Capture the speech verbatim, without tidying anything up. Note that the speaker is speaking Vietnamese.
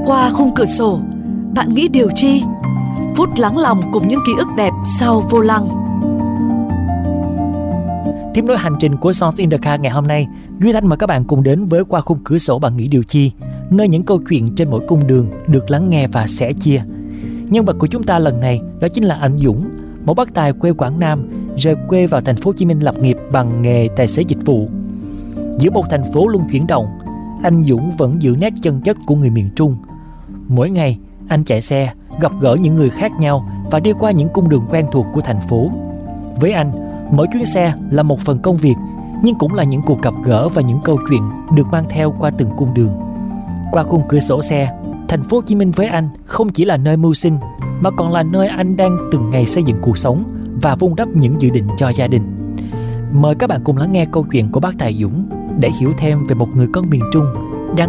Qua khung cửa sổ, bạn nghĩ điều chi? Phút lắng lòng cùng những ký ức đẹp sau vô lăng. Tiếp nối hành trình của Songs in the Car ngày hôm nay, Duy Thanh mời các bạn cùng đến với Qua khung cửa sổ bạn nghĩ điều chi, nơi những câu chuyện trên mỗi cung đường được lắng nghe và sẻ chia. Nhân vật của chúng ta lần này đó chính là anh Dũng, một bác tài quê Quảng Nam, rời quê vào thành phố Hồ Chí Minh lập nghiệp bằng nghề tài xế dịch vụ. Giữa một thành phố luôn chuyển động, anh Dũng vẫn giữ nét chân chất của người miền Trung. Mỗi ngày, anh chạy xe, gặp gỡ những người khác nhau và đi qua những cung đường quen thuộc của thành phố. Với anh, mỗi chuyến xe là một phần công việc, nhưng cũng là những cuộc gặp gỡ và những câu chuyện được mang theo qua từng cung đường. Qua khung cửa sổ xe, thành phố Hồ Chí Minh với anh không chỉ là nơi mưu sinh, mà còn là nơi anh đang từng ngày xây dựng cuộc sống và vun đắp những dự định cho gia đình. Mời các bạn cùng lắng nghe câu chuyện của bác tài Dũng để hiểu thêm về một người con miền Trung